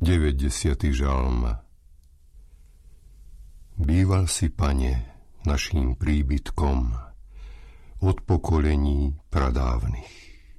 90. žalm. Býval si, Pane, naším príbytkom od pokolení pradávnych.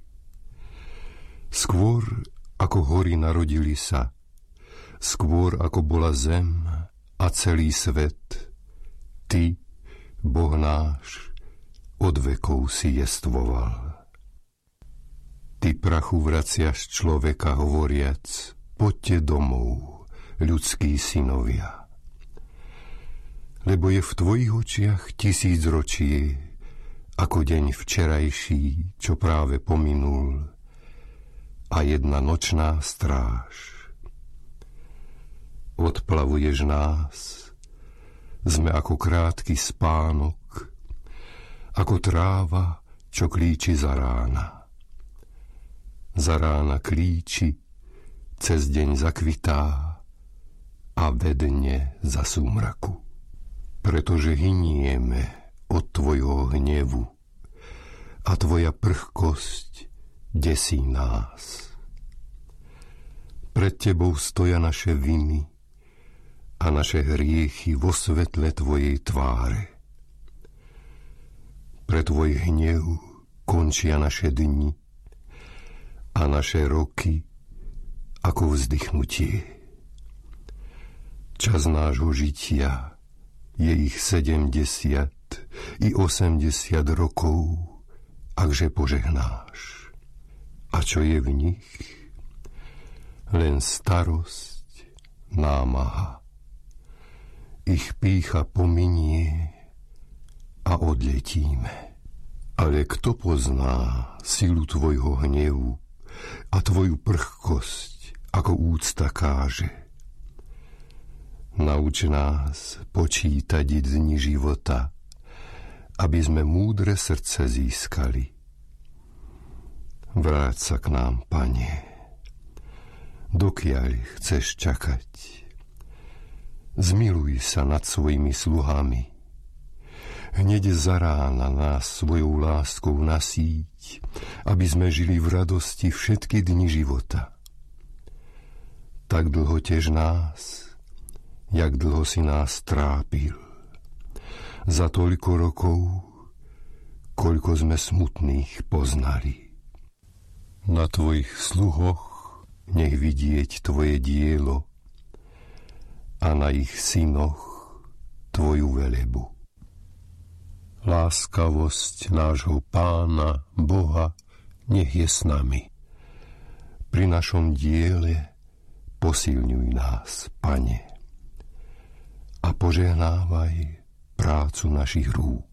Skôr ako hory narodili sa, skôr ako bola zem a celý svet, Ty, Boh náš, od vekov si jestvoval. Ty prachu vraciaš človeka hovoriac, poďte domov, ľudskí synovia. Lebo je v tvojich očiach 1000 ročí, ako deň včerajší, čo práve pominul, a jedna nočná stráž. Odplavuješ nás, sme ako krátky spánok, ako tráva, čo klíči za rána. Za rána klíči, cez deň zakvitá a vedne za súmraku. Pretože hynieme od tvojho hnevu a tvoja prchkosť desí nás. Pred tebou stoja naše viny a naše hriechy vo svetle tvojej tváre. Pre tvoj hnev končia naše dni a naše roky ako vzdychnutie. Čas nášho žitia je ich 70 i 80 rokov, akže požehnáš. A čo je v nich? Len starosť, námaha. Ich pýcha pominie a odletíme. Ale kto pozná silu tvojho hnevu a tvoju prchkosť, ako úcta káže? Nauč nás počítať dni života, aby sme múdre srdce získali. Vráť sa k nám, Pane, dokiaľ chceš čakať. Zmiluj sa nad svojimi sluhami. Hneď za rána nás svojou láskou nasíť, aby sme žili v radosti všetky dni života. Tak dlho tež nás, jak dlho si nás trápil. Za toľko rokov, koľko sme smutných poznali. Na tvojich sluhoch nech vidieť tvoje dielo a na ich synoch tvoju velebu. Láskavosť nášho Pána, Boha, nech je s nami. Pri našom diele posilňuj nás, Pane, a požehnávaj prácu našich rúk.